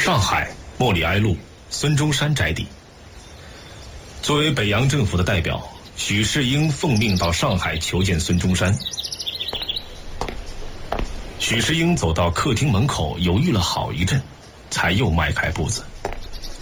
上海莫里埃路孙中山宅邸。作为北洋政府的代表，许世英奉命到上海求见孙中山。许世英走到客厅门口，犹豫了好一阵，才又迈开步子。